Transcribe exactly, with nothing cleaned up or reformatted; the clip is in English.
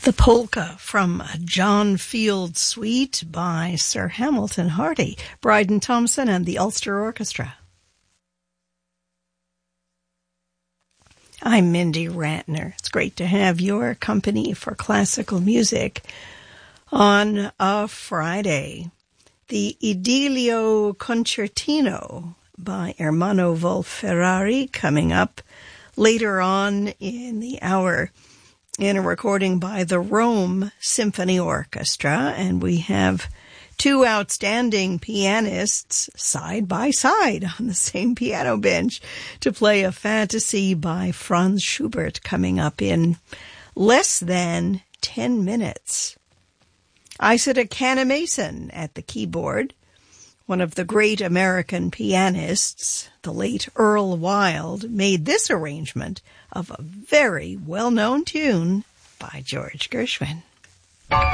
The polka from a John Field suite by Sir Hamilton Hardy, Bryden Thompson and the Ulster Orchestra. I'm Mindy Ratner. It's great to have your company for classical music on a Friday. The Idilio Concertino by Ermanno Wolf-Ferrari coming up later on in the hour in a recording by the Rome Symphony Orchestra, and we have two outstanding pianists side by side on the same piano bench to play a fantasy by Franz Schubert coming up in less than ten minutes. Isaac Canamason at the keyboard, one of the great American pianists, the late Earl Wild, made this arrangement of a very well-known tune by George Gershwin.